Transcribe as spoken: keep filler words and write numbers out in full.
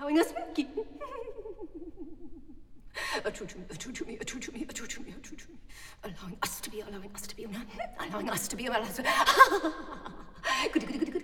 allowing us to True to me, true to me, true to me, true to me, true to me. Allowing us to be, allowing us to be, allowing us to be, allowing us to be.